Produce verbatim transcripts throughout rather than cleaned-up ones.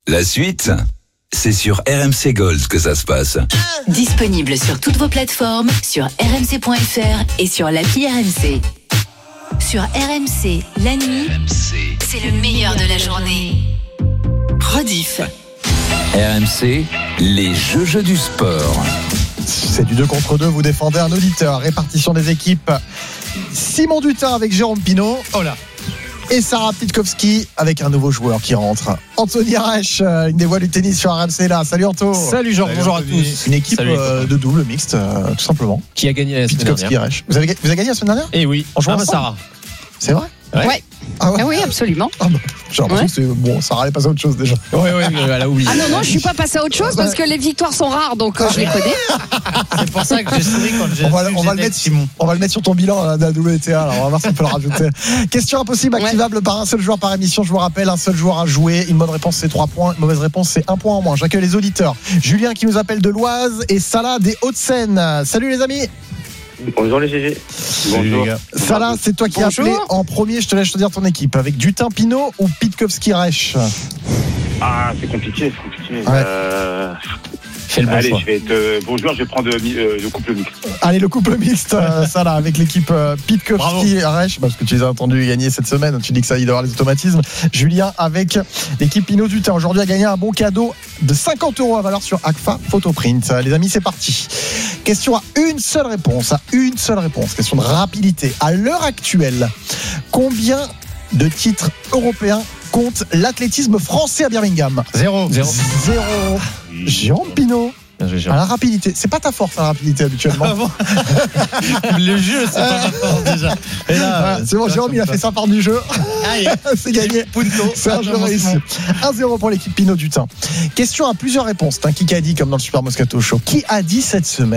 La suite, c'est sur R M C Gold que ça se passe. Disponible sur toutes vos plateformes, sur r m c point f r et sur l'appli R M C. Sur R M C, la nuit, R M C, c'est le meilleur de la journée. Rediff. R M C, les jeux du sport. C'est du deux contre deux, vous défendez un auditeur. Répartition des équipes. Simon Dutin avec Jérôme Pinault. Oh là. Et Sarah Pitkowski avec un nouveau joueur qui rentre. Anthony Reich, une des voix du tennis sur R M C là. Salut Anto. Salut Jean, bonjour à tous. Une équipe euh, de double mixte, euh, tout simplement. Qui a gagné la semaine Pitkowski dernière. Reich. Vous avez, vous avez gagné la semaine dernière ? Eh oui, en jouant ah bah ensemble. Sarah. C'est vrai ? Ouais. Ouais. Ah ouais. Ah oui, absolument. Ah bah, j'ai l'impression Ouais. que c'est bon, Sarah elle est passée à autre chose déjà. Oui, oui, elle a oublié. Ah non, non, je suis pas passé à autre chose parce que les victoires sont rares, donc euh, je les connais. C'est pour ça que j'ai souri quand j'ai On va, su on, que va le j'étais mettre, Simon. on va le mettre sur ton bilan de la W T A. Alors on va voir si on peut le rajouter. Question impossible, activable par un seul joueur par émission. Je vous rappelle, un seul joueur à jouer. Une bonne réponse c'est trois points, une mauvaise réponse c'est un point en moins. J'accueille les auditeurs. Julien qui nous appelle de l'Oise et Salah des Hauts-de-Seine. Salut les amis. Bonjour les G G. Bonjour. Salah, c'est toi qui as Bonjour. appelé en premier. Je te laisse choisir ton équipe. Avec Dutin Pinault ou Pitkowski Reich. Ah, c'est compliqué, c'est compliqué. Ouais. Euh... Fais le bon Allez, choix. je vais être euh, bon joueur, je vais prendre euh, euh, le couple mixte. Allez, le couple mixte, euh, ça là, avec l'équipe euh, Pitkowski Reich, parce que tu les as entendus gagner cette semaine, tu dis que ça, il doit y avoir les automatismes. Julien avec l'équipe Pinault Dutin, aujourd'hui a gagné un bon cadeau de cinquante euros à valeur sur Agfa Photoprint. Les amis, c'est parti. Question à une seule réponse, à une seule réponse, question de rapidité. À l'heure actuelle, combien de titres européens compte l'athlétisme français à Birmingham ? Zéro. Zéro. Zéro. Jérôme Pinault. À la rapidité, c'est pas ta force la rapidité habituellement. Ah bon. Le jeu, c'est pas ma force déjà. Et là, Ouais, c'est bon, Jérôme, il a fait sa part du jeu. Aïe. C'est gagné. Punto. C'est un jeu réussi. un zéro pour l'équipe Pinault Dutin. Question à plusieurs réponses. T'as un qui a dit comme dans le Super Moscato Show. Qui a dit cette semaine ?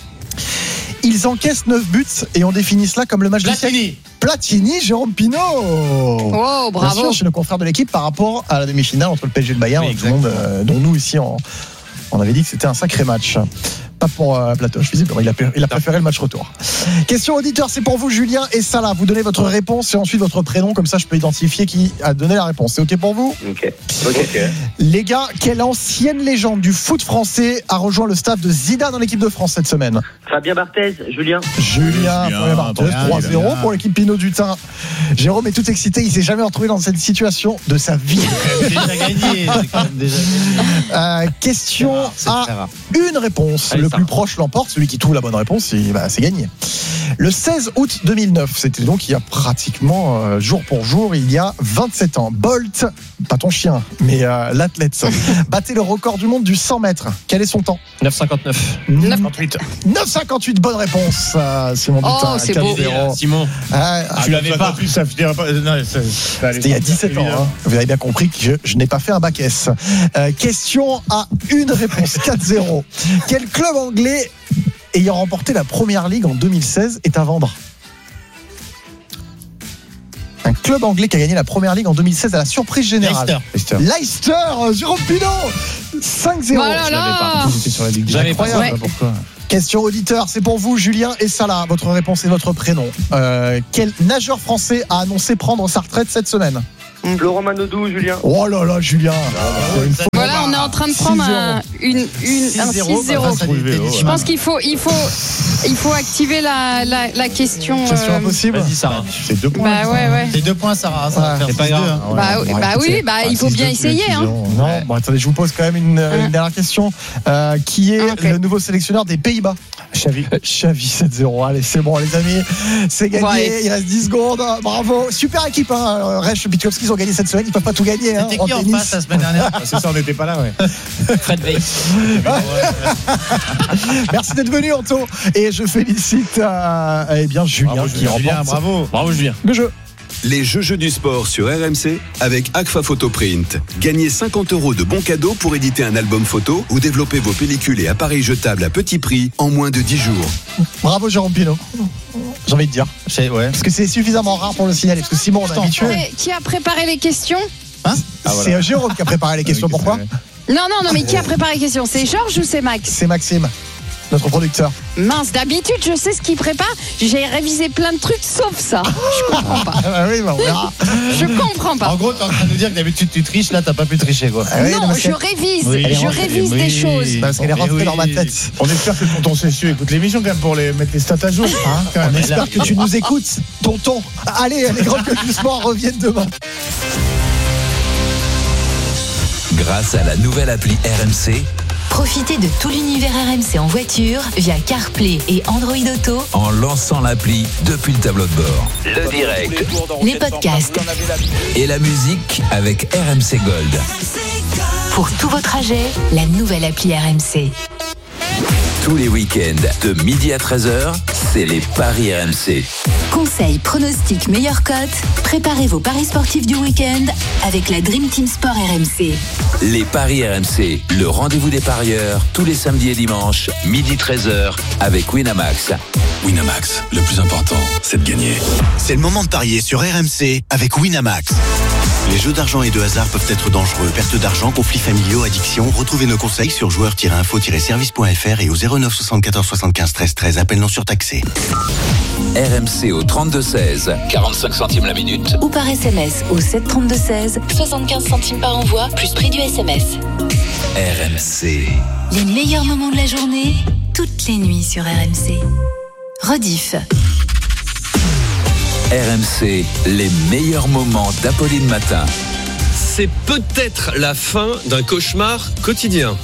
Ils encaissent neuf buts et on définit cela comme le match du siècle. Platini. Platini, Jérôme Pinault. Oh, Bien bravo. sûr, chez le confrère de l'équipe par rapport à la demi-finale entre le P S G et le Bayern, Oui, tout le monde, exactement. euh, dont nous ici, on, on avait dit que c'était un sacré match. Pas pour euh, Platoche, visiblement, il a, il a préféré le match retour. Question auditeur, c'est pour vous, Julien et Salah. Vous donnez votre réponse et ensuite votre prénom, comme ça je peux identifier qui a donné la réponse. C'est OK pour vous ? Ok. Ok. ok. Les gars, quelle ancienne légende du foot français a rejoint le staff de Zidane dans l'équipe de France cette semaine ? Fabien Barthez, Julien. Julien, Julien, premier Barthez, bien, trois zéro Julien. pour l'équipe Pinault Dutin. Jérôme est tout excité, il s'est jamais retrouvé dans cette situation de sa vie. Déjà gagné. C'est quand même déjà gagné. Euh, question C'est à très rare. une réponse. Allez, le ça plus va. proche l'emporte. Celui qui trouve la bonne réponse, il- bah, c'est gagné. Le seize août deux mille neuf, c'était donc il y a pratiquement euh, jour pour jour, il y a vingt-sept ans. Bolt, pas ton chien, mais euh, l'athlète, battait le record du monde du cent mètres. Quel est son temps ? neuf cinquanteneuf. neuf cinquante-huit, bonne réponse, euh, Simon Oh, Dutin. c'est quatre beau. zéro. Simon, Ah, tu l'avais pas. Ça finira pas. Non, ça- ça allait C'était il y a sortir, dix-sept ans. évidemment. Hein. Vous avez bien compris que je, je n'ai pas fait un bac S. Euh, question à une réponse, quatre zéro. Quel club anglais ayant remporté la première ligue en deux mille seize est à vendre ? Un club anglais qui a gagné la première ligue en deux mille seize à la surprise générale. Leicester. Leicester, Jérôme Pinault, cinq zéro. Oh là là. J'étais sur la Ligue des J'avais Champions. pas Je sais ça. pourquoi. Question auditeur, c'est pour vous, Julien et Salah. Votre réponse et votre prénom. Euh, quel nageur français a annoncé prendre sa retraite cette semaine ? Florent Manodou, Julien. Oh là là, Julien. C'est une faute. Voilà, on est en train de prendre un, une, une, un six zéro. Je pense qu'il faut, il faut, il faut activer la, la, la question. Question euh, impossible. vas-y Sarah. C'est deux points. Bah ouais, ouais. C'est deux points, Sarah. Ça va Ouais. faire C'est pas six deux, grave. hein. Bah, oui, bon, bah écoutez, oui, bah, il faut six bien deux, essayer. tous les Hein. six ans. Non, bon, attendez, je vous pose quand même une, une dernière question. Euh, qui est Ah, ok. le nouveau sélectionneur des Pays-Bas ? Xavi. Xavi sept zéro. Allez, c'est bon, les amis. C'est gagné. Bon, allez. Il reste dix secondes. Bravo. Super équipe. Hein. Reich, Pitkowski, ils ont gagné cette semaine. Ils peuvent pas tout gagner. Hein, C'était qui en tennis. face la semaine dernière? Parce que ça, on n'était pas là, ouais. Fred Veil. Merci d'être venu, Anto. Et je félicite euh, eh bien, Julien Bravo, qui Julien, remporte bravo. Bravo Julien. le jeu. Les jeux jeux du sport sur R M C avec Agfa Photoprint. Gagnez cinquante euros de bons cadeaux pour éditer un album photo ou développer vos pellicules et appareils jetables à petit prix en moins de dix jours. Bravo, Jérôme Pinault. J'ai envie de dire. C'est- ouais. Parce que c'est suffisamment rare pour le signaler. Parce que Simon, on est habitué. Mais qui a préparé les questions? Hein Ah, C'est voilà. euh, Jérôme qui a préparé les questions. Ah oui, Pourquoi ? c'est vrai. Non, non, non, mais qui a préparé les questions? C'est Georges ou c'est Max? C'est Maxime. notre producteur. Mince, d'habitude, je sais ce qu'il prépare. J'ai révisé plein de trucs sauf ça. Je comprends pas. Ah oui, bah on verra. Je comprends pas. En gros, t'es en train de nous dire que d'habitude tu triches, là t'as pas pu tricher quoi. Ah oui, non, mais je c'est- révise. Oui, je rentrée- révise oui. des choses. Parce qu'elle est Mais rentrée oui. dans ma tête. On espère que tonton Cessieux écoute l'émission quand même pour les mettre les stats à jour. Hein, quand même. On espère que tu nous écoutes, tonton. Allez, les grandes gueules du sport reviennent demain. Grâce à la nouvelle appli R M C, Profitez de tout l'univers R M C en voiture via CarPlay et Android Auto, en lançant l'appli depuis le tableau de bord. Le direct les podcasts. et la musique avec R M C Gold. Pour tous vos trajets, la nouvelle appli R M C. Tous les week-ends de midi à treize heures, c'est les paris R M C. Conseils, pronostics, meilleures cotes. Préparez vos paris sportifs du week-end avec la Dream Team Sport R M C. Les paris R M C, le rendez-vous des parieurs, tous les samedis et dimanches, midi treize heures, avec Winamax. Winamax, le plus important, c'est de gagner. C'est le moment de parier sur R M C avec Winamax. Les jeux d'argent et de hasard peuvent être dangereux. Perte d'argent, conflits familiaux, addiction. Retrouvez nos conseils sur joueurs tiret info tiret service point f r et au zéro neuf soixante-quatorze soixante-quinze treize treize. Appel non surtaxé. R M C au trente-deux seize, quarante-cinq centimes la minute. Ou par S M S au sept trente-deux seize, soixante-quinze centimes par envoi, plus prix du S M S. R M C. Les meilleurs moments de la journée, toutes les nuits sur R M C. Rediff. R M C, les meilleurs moments d'Apolline Matin. C'est peut-être la fin d'un cauchemar quotidien.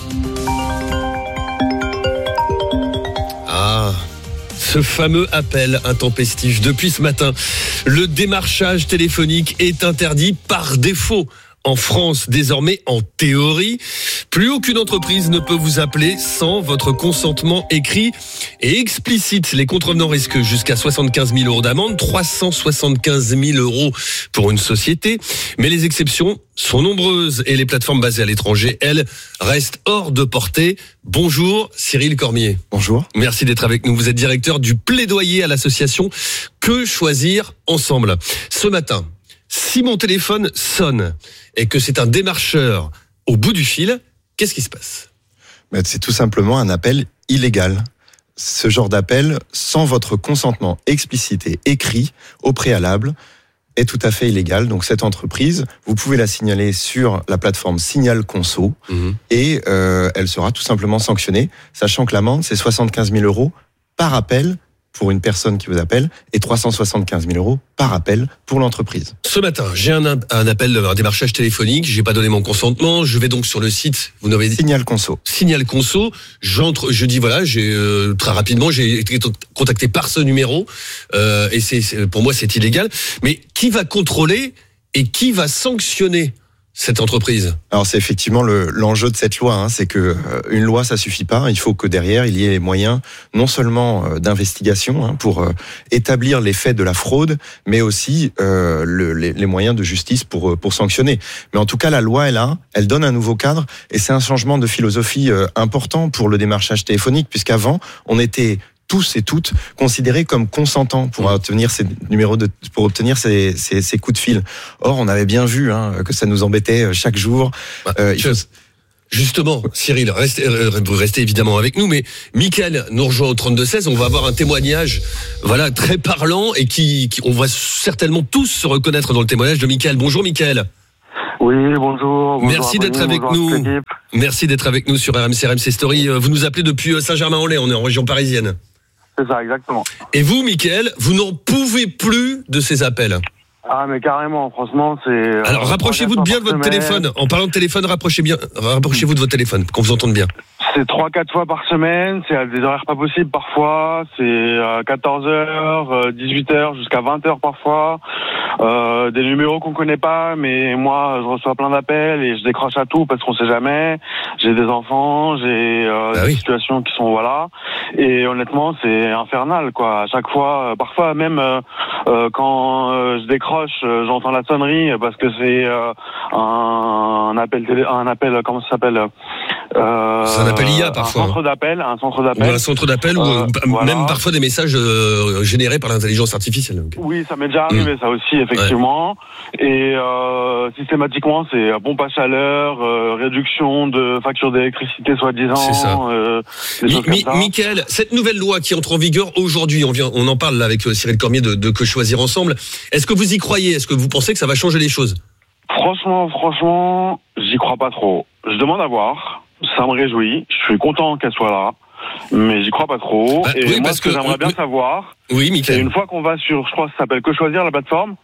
Ah, ce fameux appel intempestif. Depuis ce matin, le démarchage téléphonique est interdit par défaut. En France, désormais, en théorie, plus aucune entreprise ne peut vous appeler sans votre consentement écrit et explicite. Les contrevenants risquent jusqu'à soixante-quinze mille euros d'amende, trois cent soixante-quinze mille euros pour une société. Mais les exceptions sont nombreuses et les plateformes basées à l'étranger, elles, restent hors de portée. Bonjour, Cyril Cormier. Bonjour. Merci d'être avec nous. Vous êtes directeur du plaidoyer à l'association Que Choisir Ensemble. Ce matin, si mon téléphone sonne et que c'est un démarcheur au bout du fil, qu'est-ce qui se passe ? C'est tout simplement un appel illégal. Ce genre d'appel, sans votre consentement explicite et écrit au préalable, est tout à fait illégal. Donc cette entreprise, vous pouvez la signaler sur la plateforme Signal Conso mmh. et euh, elle sera tout simplement sanctionnée, sachant que l'amende, c'est soixante-quinze mille euros par appel pour une personne qui vous appelle et trois cent soixante-quinze mille euros par appel pour l'entreprise. Ce matin, j'ai un, un appel, un démarchage téléphonique, j'ai pas donné mon consentement, je vais donc sur le site, vous n'avez dit Signal Conso. Signal Conso, j'entre, je dis voilà, j'ai euh, très rapidement, j'ai été contacté par ce numéro euh, et c'est, c'est pour moi c'est illégal. Mais qui va contrôler et qui va sanctionner cette entreprise? Alors c'est effectivement le, l'enjeu de cette loi, hein, c'est que euh, une loi ça suffit pas, il faut que derrière il y ait les moyens non seulement euh, d'investigation hein, pour euh, établir les faits de la fraude, mais aussi euh, le, les, les moyens de justice pour pour sanctionner. Mais en tout cas la loi est là, elle donne un nouveau cadre et c'est un changement de philosophie euh, important pour le démarchage téléphonique, puisqu'avant on était tous et toutes considérés comme consentants pour obtenir ces numéros de, pour obtenir ces, ces, ces coups de fil. Or, on avait bien vu hein, que ça nous embêtait chaque jour. Bah, euh, il faut... Justement, Cyril, restez, vous restez évidemment avec nous, mais Mickaël nous rejoint au trente-deux seize. On va avoir un témoignage, voilà, très parlant et qui, qui, on va certainement tous se reconnaître dans le témoignage de Mickaël. Bonjour Mickaël. Oui, bonjour. bonjour Merci d'être avec nous. Merci d'être avec nous sur R M C, R M C Story. Vous nous appelez depuis Saint-Germain-en-Laye, on est en région parisienne. C'est ça, exactement. Et vous, Mickaël, vous n'en pouvez plus de ces appels? Ah, mais carrément, franchement, c'est... Alors, rapprochez-vous bien de votre téléphone. En parlant de téléphone, rapprochez bien, rapprochez-vous de votre téléphone, qu'on vous entende bien. C'est trois quatre fois par semaine, c'est à des horaires pas possibles parfois, c'est à quatorze heures, dix-huit heures, jusqu'à vingt heures parfois. Euh, des numéros qu'on connaît pas, mais moi, je reçois plein d'appels et je décroche à tout parce qu'on sait jamais. J'ai des enfants, j'ai euh, bah des oui. situations qui sont, voilà. Et honnêtement, c'est infernal, quoi. À chaque fois, euh, parfois même euh, euh, quand euh, je décroche, euh, j'entends la sonnerie parce que c'est euh, un, un appel télé, un appel, comment ça s'appelle, Euh, C'est un appel I A parfois. Un centre d'appel, un centre d'appel. Ou un centre d'appel, Euh, ou euh, voilà. même parfois des messages euh, générés par l'intelligence artificielle. Okay. Oui, ça m'est déjà arrivé, mmh. ça aussi, effectivement. Ouais. Et euh, systématiquement, c'est pompe à chaleur, euh, réduction de facture d'électricité, soi-disant. C'est ça. Euh, Mi- Mi- Mickaël, cette nouvelle loi qui entre en vigueur aujourd'hui, on, vient, on en parle là avec Cyril Cormier de, de Que Choisir Ensemble. Est-ce que vous y croyez ? Est-ce que vous pensez que ça va changer les choses ? Franchement, franchement, j'y crois pas trop. Je demande à voir. Ça me réjouit. Je suis content qu'elle soit là. Mais j'y crois pas trop. Bah, et oui, moi, parce ce que, que j'aimerais bien oui. savoir, oui, c'est une fois qu'on va sur, je crois que ça s'appelle Que Choisir, la plateforme,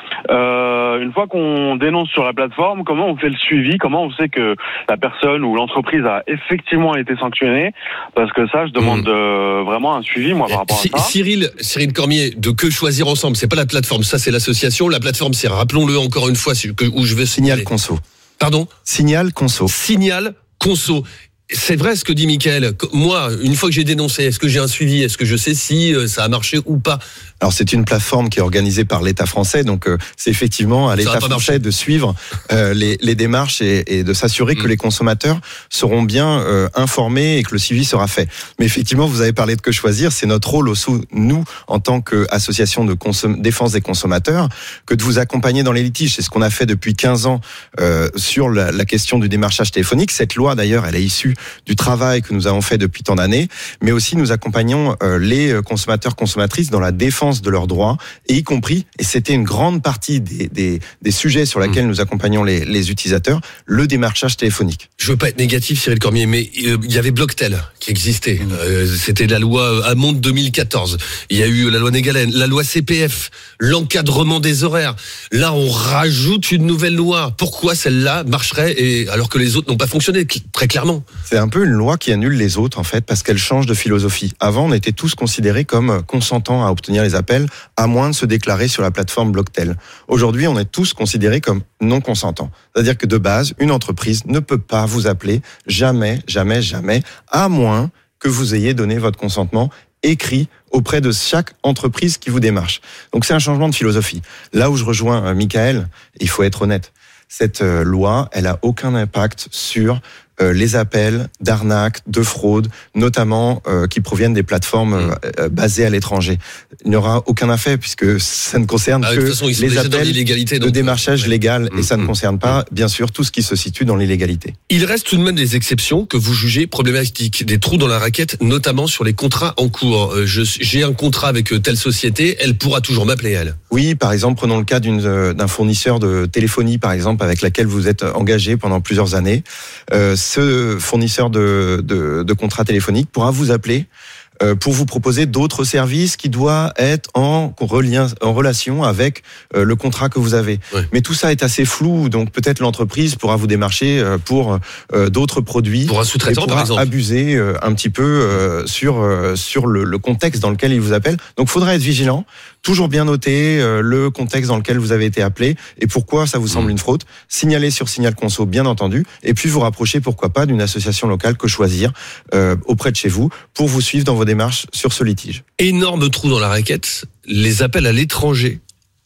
euh, une fois qu'on dénonce sur la plateforme, comment on fait le suivi, comment on sait que la personne ou l'entreprise a effectivement été sanctionnée, parce que ça, je demande mmh. euh, vraiment un suivi, moi, par rapport C- à ça. Cyril, Cyril Cormier, de Que Choisir Ensemble, c'est pas la plateforme, ça c'est l'association. La plateforme, c'est, rappelons-le encore une fois, où je vais Signal Conso. Pardon ? Signal Conso. Signal Conso. C'est vrai ce que dit Mickaël. Moi, une fois que j'ai dénoncé, est-ce que j'ai un suivi ? Est-ce que je sais si ça a marché ou pas ? Alors c'est une plateforme qui est organisée par l'État français, donc euh, c'est effectivement à l'État français marché. de suivre euh, les, les démarches et, et de s'assurer mmh. que les consommateurs seront bien euh, informés et que le suivi sera fait. Mais effectivement, vous avez parlé de Que Choisir, c'est notre rôle aussi, nous, en tant qu'association de consom- défense des consommateurs, que de vous accompagner dans les litiges. C'est ce qu'on a fait depuis quinze ans euh, sur la, la question du démarchage téléphonique. Cette loi, d'ailleurs, elle est issue du travail que nous avons fait depuis tant d'années, mais aussi nous accompagnons euh, les consommateurs, consommatrices dans la défense de leurs droits, et y compris, et c'était une grande partie des, des, des sujets sur lesquels mmh. nous accompagnons les, les utilisateurs, le démarchage téléphonique. Je veux pas être négatif, Cyril Cormier, mais euh, il y avait Blocktel qui existait. Mmh. Euh, c'était la loi Hamon deux mille quatorze. Il y a eu la loi Négalène, la loi C P F, l'encadrement des horaires. Là, on rajoute une nouvelle loi. Pourquoi celle-là marcherait et alors que les autres n'ont pas fonctionné, très clairement ? C'est un peu une loi qui annule les autres, en fait, parce qu'elle change de philosophie. Avant, on était tous considérés comme consentants à obtenir les appels, à moins de se déclarer sur la plateforme Blocktel. Aujourd'hui, on est tous considérés comme non consentants. C'est-à-dire que de base, une entreprise ne peut pas vous appeler jamais, jamais, jamais, à moins que vous ayez donné votre consentement écrit auprès de chaque entreprise qui vous démarche. Donc c'est un changement de philosophie. Là où je rejoins euh, Mickaël, il faut être honnête, cette euh, loi, elle a aucun impact sur Euh, les appels d'arnaque, de fraude, notamment euh, qui proviennent des plateformes euh, basées à l'étranger. Il n'y aura aucun effet puisque ça ne concerne ah, que de façon, les appels de donc, démarchage ouais. légal et mmh, ça ne mmh. concerne pas, bien sûr, tout ce qui se situe dans l'illégalité. Il reste tout de même des exceptions que vous jugez problématiques, des trous dans la raquette, notamment sur les contrats en cours. Euh, je, j'ai un contrat avec telle société, elle pourra toujours m'appeler, elle. Oui, par exemple, prenons le cas d'une, d'un fournisseur de téléphonie, par exemple, avec laquelle vous êtes engagé pendant plusieurs années. Euh, ce fournisseur de, de, de contrat téléphonique pourra vous appeler euh, pour vous proposer d'autres services qui doivent être en, relien, en relation avec euh, le contrat que vous avez. Ouais. Mais tout ça est assez flou, donc peut-être l'entreprise pourra vous démarcher euh, pour euh, d'autres produits. Pour un sous-traitant, par exemple. Abuser euh, un petit peu euh, sur, euh, sur le, le contexte dans lequel il vous appelle. Donc il faudra être vigilant. Toujours bien noter euh, le contexte dans lequel vous avez été appelé et pourquoi ça vous semble mmh. une fraude. Signaler sur Signal Conso, bien entendu, et puis vous rapprocher, pourquoi pas, d'une association locale Que Choisir euh, auprès de chez vous pour vous suivre dans vos démarches sur ce litige. Énorme trou dans la raquette, les appels à l'étranger.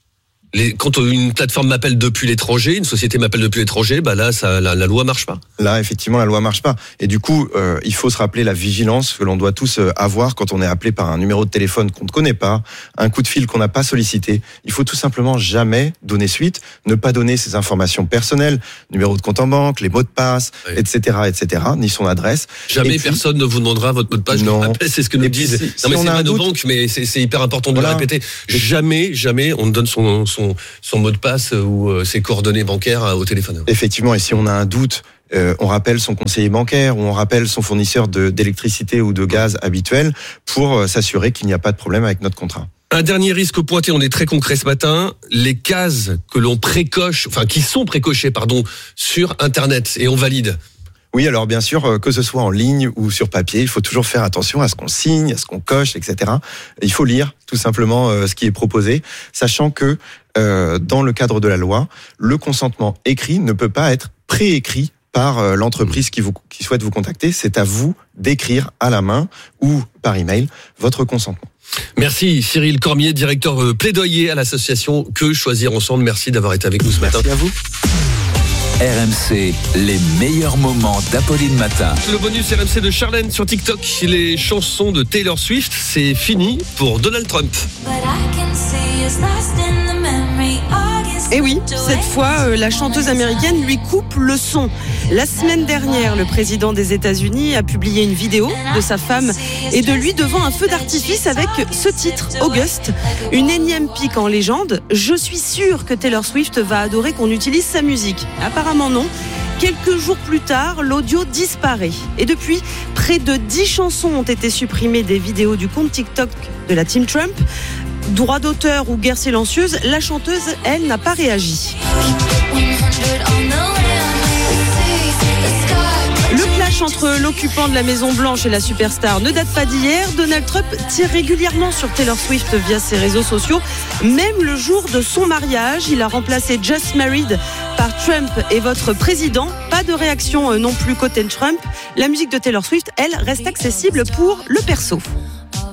Les, quand une plateforme m'appelle depuis l'étranger, une société m'appelle depuis l'étranger, bah là, ça, la, la loi marche pas. Là, effectivement, la loi marche pas. Et du coup, euh, il faut se rappeler la vigilance que l'on doit tous avoir quand on est appelé par un numéro de téléphone qu'on ne connaît pas, un coup de fil qu'on n'a pas sollicité. Il faut tout simplement jamais donner suite, ne pas donner ses informations personnelles, numéro de compte en banque, les mots de passe, oui. et cetera, et cetera, ni son adresse. Jamais puis, personne ne vous demandera votre mot de passe. Non. Après, c'est ce que nous disent. Si, non, si mais on c'est a pas un nos doute, banques, mais c'est, c'est hyper important de voilà. le répéter. Jamais, jamais, on ne donne son, son Son, son mot de passe ou euh, ses coordonnées bancaires au téléphone. Effectivement, et si on a un doute, euh, on rappelle son conseiller bancaire ou on rappelle son fournisseur de, d'électricité ou de gaz habituel pour euh, s'assurer qu'il n'y a pas de problème avec notre contrat. Un dernier risque pointé, on est très concret ce matin, les cases que l'on précoche, enfin qui sont précochées, pardon, sur Internet et on valide. Oui, alors bien sûr, que ce soit en ligne ou sur papier, il faut toujours faire attention à ce qu'on signe, à ce qu'on coche, et cetera. Il faut lire tout simplement euh, ce qui est proposé, sachant que euh, dans le cadre de la loi, le consentement écrit ne peut pas être préécrit par euh, l'entreprise qui, vous, qui souhaite vous contacter. C'est à vous d'écrire à la main ou par email votre consentement. Merci Cyril Cormier, directeur plaidoyer à l'association Que Choisir Ensemble. Merci d'avoir été avec nous ce matin. Merci à vous. R M C, les meilleurs moments d'Apolline Matin. Le bonus R M C de Charlène sur TikTok. Les chansons de Taylor Swift, c'est fini pour Donald Trump. Et oui, cette fois, euh, la chanteuse américaine lui coupe le son. La semaine dernière, le président des États-Unis a publié une vidéo de sa femme et de lui devant un feu d'artifice avec ce titre, August. Une énième pique en légende. Je suis sûre que Taylor Swift va adorer qu'on utilise sa musique. Apparemment non. Quelques jours plus tard, l'audio disparaît. Et depuis, près de dix chansons ont été supprimées des vidéos du compte TikTok de la Team Trump. Droit d'auteur ou guerre silencieuse, la chanteuse, elle, n'a pas réagi. Le clash entre l'occupant de la Maison Blanche et la superstar ne date pas d'hier. Donald Trump tire régulièrement sur Taylor Swift via ses réseaux sociaux. Même le jour de son mariage, il a remplacé Just Married par Trump est votre président. Pas de réaction non plus côté Trump. La musique de Taylor Swift, elle, reste accessible pour le perso.